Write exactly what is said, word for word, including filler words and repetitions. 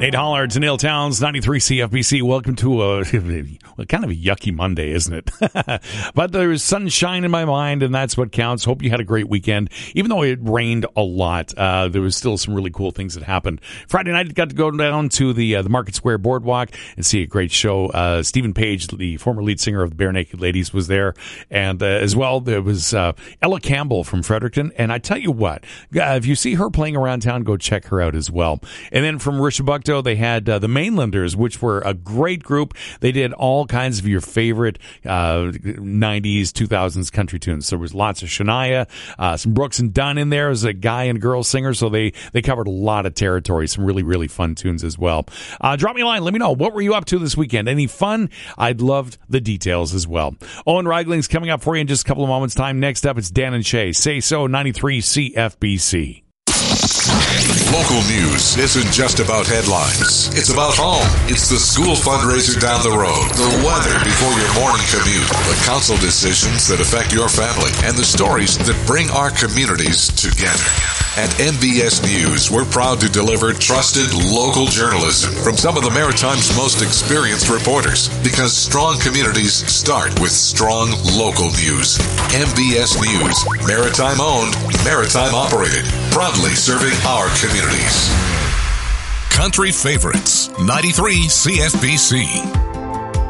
Nate Hollard to Nail Towns, ninety-three C F B C. Welcome to a well, kind of a yucky Monday, isn't it? But there's sunshine in my mind, and that's what counts. Hope you had a great weekend. Even though it rained a lot, uh, there was still some really cool things that happened. Friday night, I got to go down to the uh, the Market Square Boardwalk and see a great show. Uh, Stephen Page, the former lead singer of the Bare Naked Ladies, was there. And uh, as well, there was uh, Ella Campbell from Fredericton. And I tell you what, uh, if you see her playing around town, go check her out as well. And then from Rishabukto, they had uh, the Mainlanders, which were a great group. They did all kinds of your favorite uh, nineties, two thousands country tunes. There was lots of Shania, uh, some Brooks and Dunn in there as a guy and girl singer, so they, they covered a lot of territory, some really, really fun tunes as well. Uh, drop me a line. Let me know. What were you up to this weekend? Any fun? I'd love the details as well. Owen Reigling's coming up for you in just a couple of moments' time. Next up, it's Dan and Shay. Say So, ninety-three C F B C. Local news isn't just about headlines. It's about home. It's the school fundraiser down the road, the weather before your morning commute, the council decisions that affect your family, and the stories that bring our communities together. At M B S News, we're proud to deliver trusted local journalism from some of the Maritime's most experienced reporters, because strong communities start with strong local news. M B S News, Maritime owned, Maritime operated, proudly serving our communities. Country favorites, ninety-three C F B C.